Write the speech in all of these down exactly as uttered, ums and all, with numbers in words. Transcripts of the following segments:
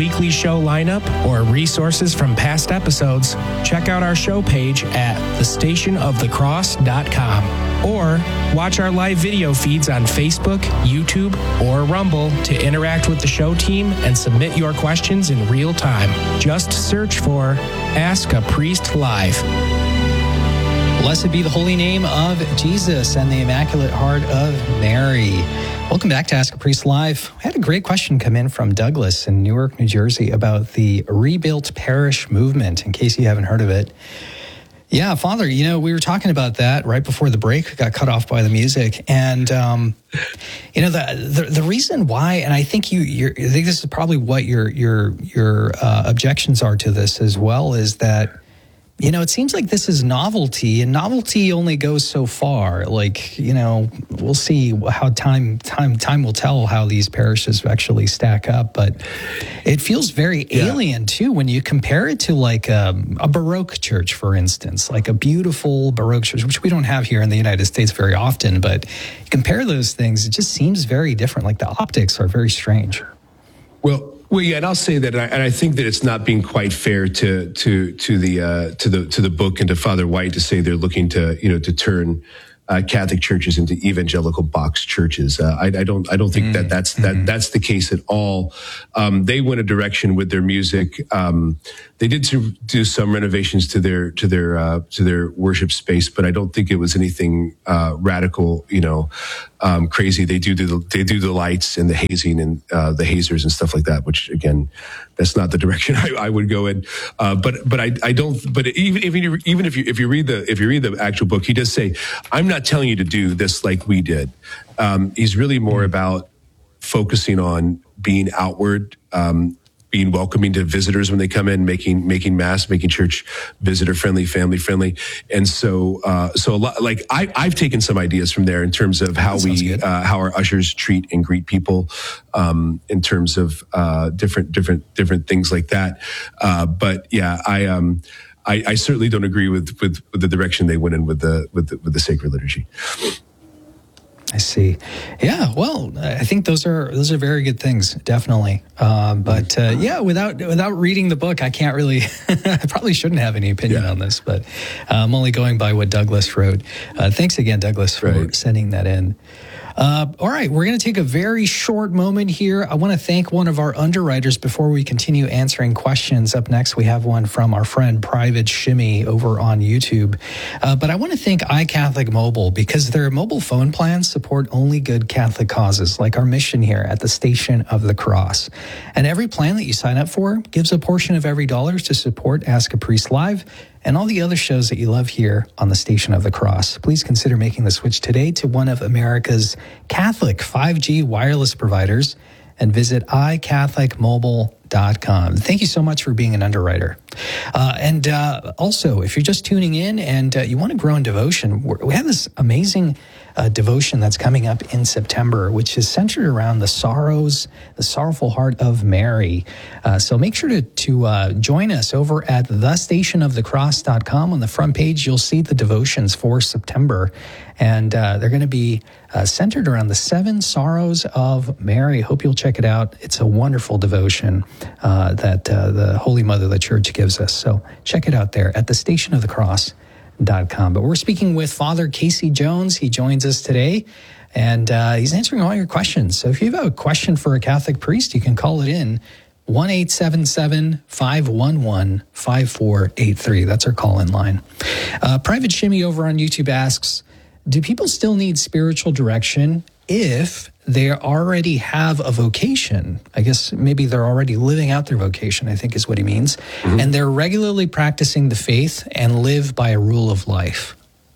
weekly show lineup or resources from past episodes, check out our show page at the station of the cross dot com. Or watch our live video feeds on Facebook, YouTube, or Rumble to interact with the show team and submit your questions in real time. Just search for Ask a Priest Live. Blessed be the holy name of Jesus and the Immaculate Heart of Mary. Welcome back to Ask a Priest Live. We had a great question come in from Douglas in Newark, New Jersey about the Rebuilt Parish movement, in case you haven't heard of it. Yeah, Father, you know, we were talking about that right before the break, got cut off by the music. And, um, you know, the, the the reason why, and I think you, you're, I think this is probably what your, your, your uh, objections are to this as well, is that, you know, it seems like this is novelty, and novelty only goes so far. Like, you know, we'll see how time time time will tell how these parishes actually stack up. But it feels very yeah. alien, too, when you compare it to like a, a Baroque church, for instance, like a beautiful Baroque church, which we don't have here in the United States very often. But you compare those things, it just seems very different. Like the optics are very strange. Well, Well, yeah, and I'll say that, and I, and I think that it's not being quite fair to to to the uh, to the to the book and to Father White to say they're looking to you know to turn uh, Catholic churches into evangelical box churches. Uh, I, I don't I don't think mm. that that's that mm. that's the case at all. Um, they went a direction with their music. Um, they did to do some renovations to their to their uh, to their worship space, but I don't think it was anything uh, radical. You know. Um, crazy. They do the they do the lights and the hazing and uh, the hazers and stuff like that. Which again, that's not the direction I, I would go in. Uh, but but I, I don't. But even even even if you if you read the if you read the actual book, he does say, "I'm not telling you to do this like we did." Um, he's really more about focusing on being outward. Um, being welcoming to visitors when they come in, making making mass, making church visitor friendly, family friendly, and so uh, so a lot. Like I, I've taken some ideas from there in terms of how we uh, how our ushers treat and greet people, um, in terms of uh, different different different things like that. Uh, but yeah, I um I, I certainly don't agree with, with with the direction they went in with the with the, with the sacred liturgy. I see. Yeah, well, I think those are those are very good things, definitely. Uh, but uh, yeah, without without reading the book, I can't really. I probably shouldn't have any opinion yeah. on this, but uh, I'm only going by what Douglas wrote. Uh, thanks again, Douglas, for right. sending that in. Uh, all right, we're going to take a very short moment here. I want to thank one of our underwriters before we continue answering questions. Up next, we have one from our friend Private Shimmy over on YouTube. Uh, but I want to thank iCatholic Mobile because their mobile phone plans support only good Catholic causes, like our mission here at the Station of the Cross. And every plan that you sign up for gives a portion of every dollar to support Ask a Priest Live and all the other shows that you love here on the Station of the Cross. Please consider making the switch today to one of America's Catholic five G wireless providers and visit i catholic mobile dot com. Thank you so much for being an underwriter. Uh, and uh, also, if you're just tuning in and uh, you want to grow in devotion, we're, we have this amazing uh, devotion that's coming up in September, which is centered around the sorrows, the sorrowful heart of Mary. Uh, so make sure to, to uh, join us over at the station of the cross dot com. On the front page, you'll see the devotions for September. And uh, they're going to be uh, centered around the seven sorrows of Mary. Hope you'll check it out. It's a wonderful devotion uh, that uh, the Holy Mother of the Church gives us. So check it out there at the station of the cross dot com. But we're speaking with Father Casey Jones. He joins us today, and uh, he's answering all your questions. So if you have a question for a Catholic priest, you can call it in, one eight seven seven, five one one, five four eight three. That's our call-in line. Uh, Private Shimmy over on YouTube asks, do people still need spiritual direction if they already have a vocation? I guess maybe they're already living out their vocation, I think is what he means. Mm-hmm. And they're regularly practicing the faith and live by a rule of life.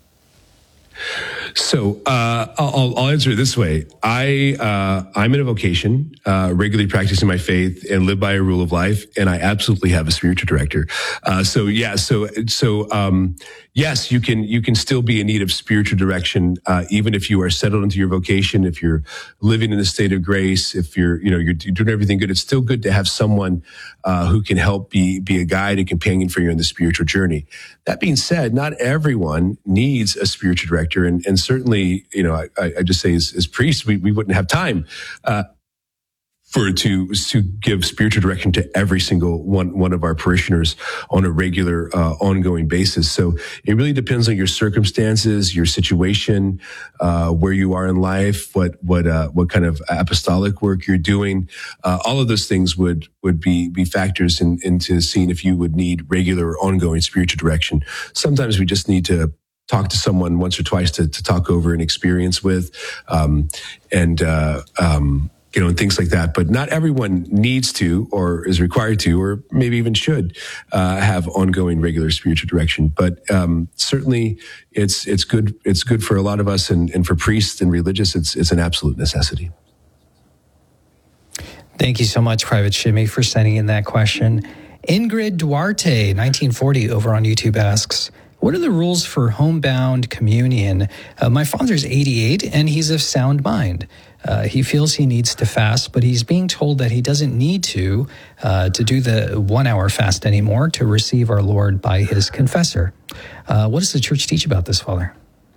So uh, I'll, I'll answer it this way. I, uh, I'm in a vocation, uh, regularly practicing my faith and live by a rule of life. And I absolutely have a spiritual director. Uh, so yeah, so, so, um, yes, you can, you can still be in need of spiritual direction, uh, even if you are settled into your vocation, if you're living in a state of grace, if you're, you know, you're, you're doing everything good. It's still good to have someone, uh, who can help be, be a guide and companion for you in the spiritual journey. That being said, not everyone needs a spiritual director. And, and certainly, you know, I, I just say as, as priests, we, we wouldn't have time, uh, for to to give spiritual direction to every single one one of our parishioners on a regular, uh, ongoing basis. So it really depends on your circumstances, your situation, uh, where you are in life, what what uh, what kind of apostolic work you're doing. Uh, all of those things would would be be factors in, into seeing if you would need regular, ongoing spiritual direction. Sometimes we just need to talk to someone once or twice to, to talk over an experience with, um, and uh, um, you know, and things like that. But not everyone needs to, or is required to, or maybe even should uh, have ongoing, regular spiritual direction. But um, certainly, it's it's good. It's good for a lot of us, and, and for priests and religious, it's it's an absolute necessity. Thank you so much, Private Shimmy, for sending in that question. Ingrid Duarte, nineteen forty, over on YouTube asks, what are the rules for homebound communion? Uh, my father's eighty-eight, and he's of sound mind. Uh, he feels he needs to fast, but he's being told that he doesn't need to uh, to do the one-hour fast anymore to receive our Lord by his confessor. Uh, what does the church teach about this, Father?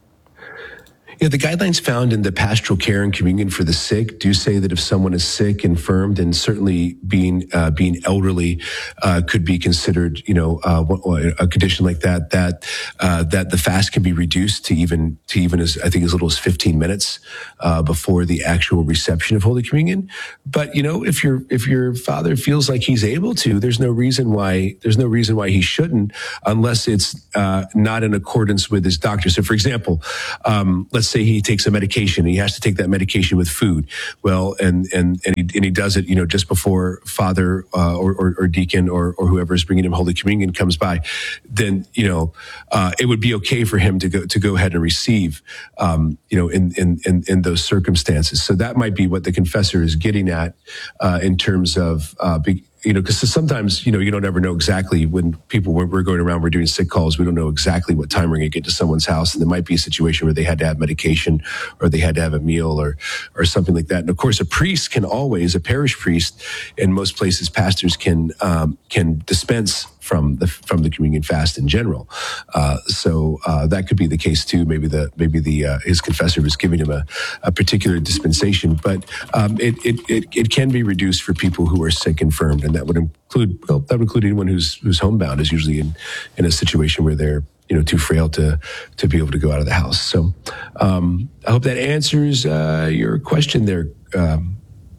Yeah, the guidelines found in the Pastoral Care and Communion for the Sick do say that if someone is sick, infirmed, and certainly being uh, being elderly uh, could be considered, you know, uh, a condition like that, that uh, that the fast can be reduced to even to even as I think as little as fifteen minutes uh, before the actual reception of Holy Communion. But you know, if your if your father feels like he's able to, there's no reason why there's no reason why he shouldn't, unless it's uh, not in accordance with his doctor. So, for example, um, let's say he takes a medication and he has to take that medication with food. Well, and and and he, and he does it, you know, just before Father uh, or, or, or deacon or, or whoever is bringing him Holy Communion comes by. Then you know uh, it would be okay for him to go to go ahead and receive, um, you know, in, in in in those circumstances. So that might be what the confessor is getting at uh, in terms of uh, big. You know, because sometimes, you know, you don't ever know exactly when people, when we're going around, we're doing sick calls, we don't know exactly what time we're going to get to someone's house. And there might be a situation where they had to have medication or they had to have a meal or, or something like that. And of course, a priest can always, a parish priest, in most places, pastors can, um, can dispense from the from the communion fast in general, uh, so uh, that could be the case too. Maybe the maybe the uh, his confessor was giving him a, a particular dispensation, but um, it, it it it can be reduced for people who are sick, infirmed, and that would include well, that would include anyone who's who's homebound, is usually in in a situation where they're you know too frail to to be able to go out of the house. So um, I hope that answers uh, your question there. Um,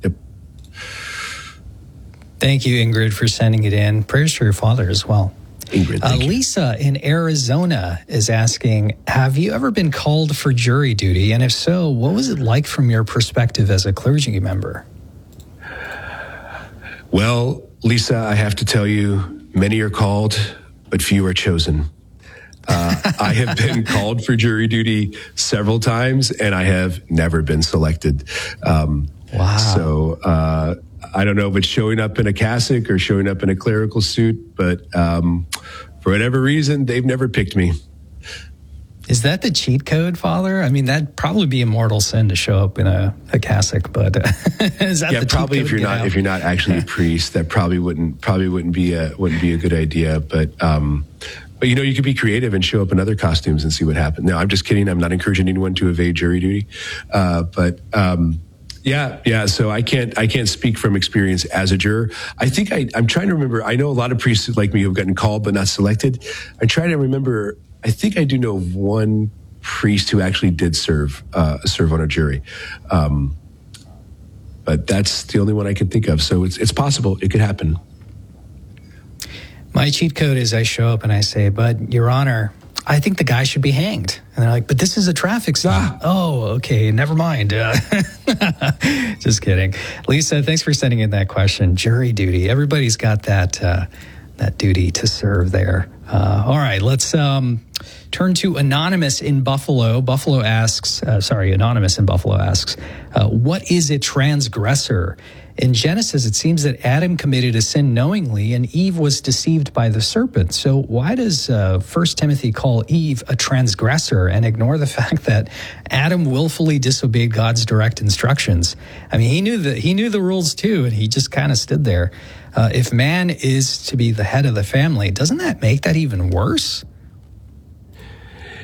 Thank you, Ingrid, for sending it in. Prayers for your father as well. Ingrid, uh, Lisa in Arizona is asking, have you ever been called for jury duty? And if so, what was it like from your perspective as a clergy member? Well, Lisa, I have to tell you, many are called, but few are chosen. Uh, I have been called for jury duty several times, and I have never been selected. Um, wow. So, uh, I don't know if it's showing up in a cassock or showing up in a clerical suit, but um, for whatever reason, they've never picked me. Is that the cheat code, Father? I mean, that'd probably be a mortal sin to show up in a, a cassock, but uh, is that yeah, the probably cheat if you're code? not You know? if you're not actually a priest, that probably wouldn't probably wouldn't be a wouldn't be a good idea. But um, but you know, you could be creative and show up in other costumes and see what happens. No, I'm just kidding. I'm not encouraging anyone to evade jury duty, uh, but. Um, Yeah, yeah. So I can't, I can't speak from experience as a juror. I think I, I'm trying to remember. I know a lot of priests like me who've gotten called but not selected. I try to remember. I think I do know of one priest who actually did serve, uh, serve on a jury, um, but that's the only one I can think of. So it's it's possible. It could happen. My cheat code is I show up and I say, "But Your Honor, I think the guy should be hanged." And they're like, "But this is a traffic stop." Ah. Oh, okay, never mind. Uh, just kidding. Lisa, thanks for sending in that question. Jury duty. Everybody's got that uh, that duty to serve there. Uh, all right, let's um, turn to Anonymous in Buffalo. Buffalo asks, uh, sorry, Anonymous in Buffalo asks, uh, what is a transgressor? In Genesis, it seems that Adam committed a sin knowingly and Eve was deceived by the serpent. So why does uh, First Timothy call Eve a transgressor and ignore the fact that Adam willfully disobeyed God's direct instructions? I mean, he knew the, he knew the rules too, and he just kind of stood there. Uh, if man is to be the head of the family, doesn't that make that even worse?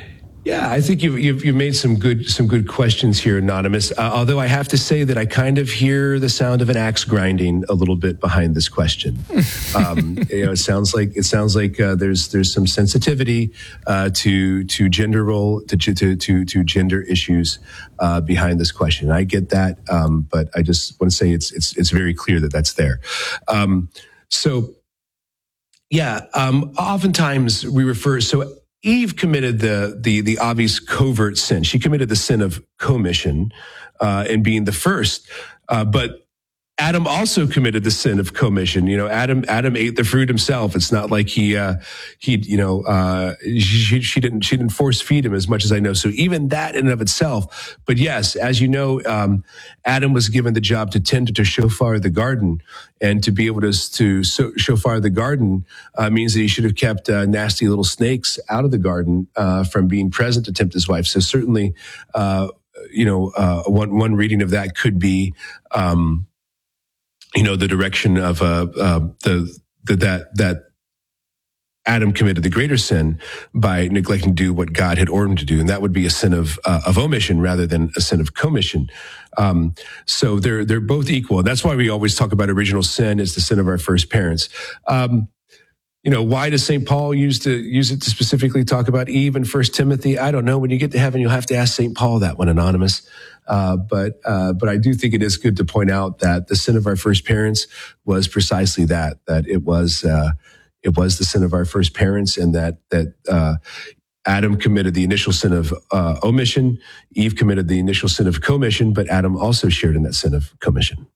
Yeah, I think you've, you've, you've made some good some good questions here, Anonymous. Uh, although I have to say that I kind of hear the sound of an axe grinding a little bit behind this question. Um, you know, it sounds like it sounds like uh, there's there's some sensitivity uh, to to gender role to to to, to gender issues uh, behind this question. I get that, um, but I just want to say it's it's it's very clear that that's there. Um, so, yeah, um, oftentimes we refer so. Eve committed the, the, the obvious covert sin. She committed the sin of commission, uh, in being the first. Uh, but Adam also committed the sin of commission. You know, Adam, Adam ate the fruit himself. It's not like he, uh, he, you know, uh, she, she didn't, she didn't force feed him as much as I know. So even that in and of itself. But yes, as you know, um, Adam was given the job to tend to shofar the garden, and to be able to, to shofar the garden, uh, means that he should have kept, uh, nasty little snakes out of the garden, uh, from being present to tempt his wife. So certainly, uh, you know, uh, one, one reading of that could be, um, you know, the direction of uh, uh, the, the that that Adam committed the greater sin by neglecting to do what God had ordered him to do, and that would be a sin of uh, of omission rather than a sin of commission. Um, so they're they're both equal. That's why we always talk about original sin as the sin of our first parents. Um, you know, why does Saint Paul use to use it to specifically talk about Eve in First Timothy? I don't know. When you get to heaven, you'll have to ask Saint Paul that one, Anonymous. Uh, but, uh, but I do think it is good to point out that the sin of our first parents was precisely that, that it was, uh, it was the sin of our first parents, and that, that, uh, Adam committed the initial sin of, uh, omission. Eve committed the initial sin of commission, but Adam also shared in that sin of commission.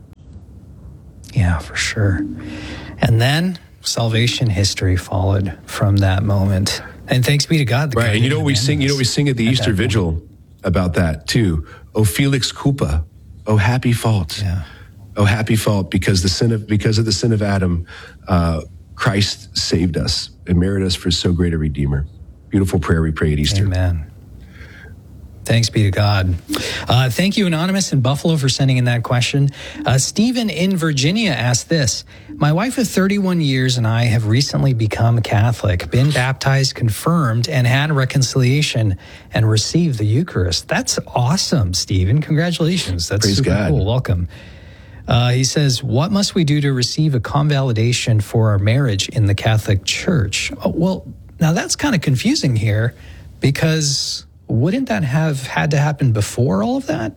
Yeah, for sure. And then salvation history followed from that moment. And thanks be to God. Right. And you know what we sing, you know what we sing at the Easter Vigil about that too. O felix culpa, O happy fault, yeah. O happy fault, because the sin of because of the sin of Adam, uh, Christ saved us and merited us for so great a Redeemer. Beautiful prayer we pray at Easter. Amen. Thanks be to God. Uh, thank you, Anonymous in Buffalo, for sending in that question. Uh, Stephen in Virginia asked this. My wife of thirty-one years and I have recently become Catholic, been baptized, confirmed, and had reconciliation and received the Eucharist. That's awesome, Stephen. Congratulations. That's Praise super God. Cool. Welcome. Uh, he says, what must we do to receive a convalidation for our marriage in the Catholic Church? Oh, well, now that's kind of confusing here, because wouldn't that have had to happen before all of that?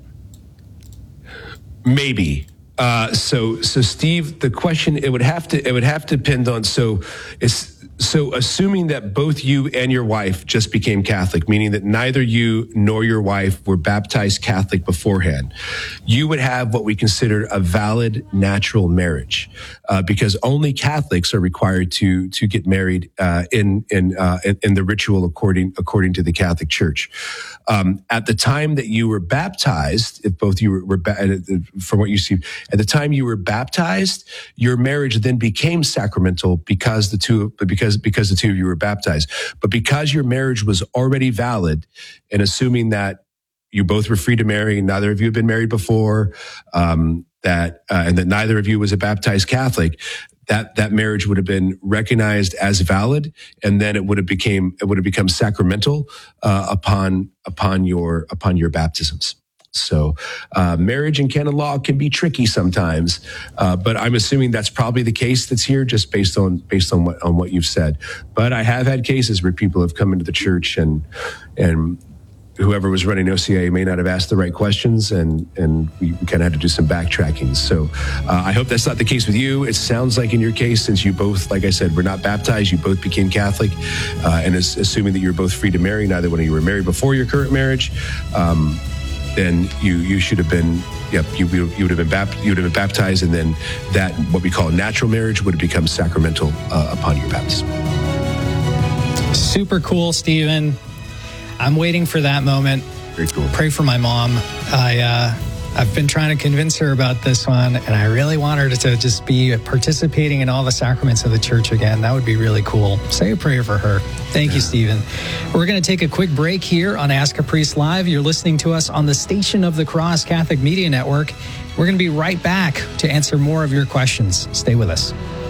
Maybe. Uh, so, so Steve, the question, it would have to, it would have to depend on, so it's, so assuming that both you and your wife just became Catholic, meaning that neither you nor your wife were baptized Catholic beforehand, you would have what we consider a valid natural marriage, uh, because only Catholics are required to to get married uh, in in, uh, in in the ritual according according to the Catholic Church. Um, at the time that you were baptized, if both you were, were ba- from what you see, at the time you were baptized, your marriage then became sacramental because the two because because the two of you were baptized. But because your marriage was already valid, and assuming that you both were free to marry, neither of you had been married before, um, that uh, and that neither of you was a baptized Catholic, that that marriage would have been recognized as valid, and then it would have became it would have become sacramental uh, upon upon your upon your baptisms. So uh, marriage and canon law can be tricky sometimes, uh, but I'm assuming that's probably the case that's here, just based on based on what on what you've said. But I have had cases where people have come into the church and and whoever was running O C A may not have asked the right questions, and and we, we kind of had to do some backtracking. So uh, I hope that's not the case with you. It sounds like in your case, since you both, like I said, were not baptized, you both became Catholic, uh, and as, assuming that you're both free to marry, neither one of you were married before your current marriage, um, then you you should have been. Yep, you, you would have been bap- you would have been baptized, and then that what we call natural marriage would have become sacramental uh, upon your baptism. Super cool, Stephen. I'm waiting for that moment. Very cool. Pray for my mom. I uh, I've been trying to convince her about this one, and I really want her to, to just be participating in all the sacraments of the church again. That would be really cool. Say a prayer for her. Thank yeah. you, Stephen. We're going to take a quick break here on Ask a Priest Live. You're listening to us on the Station of the Cross Catholic Media Network. We're going to be right back to answer more of your questions. Stay with us.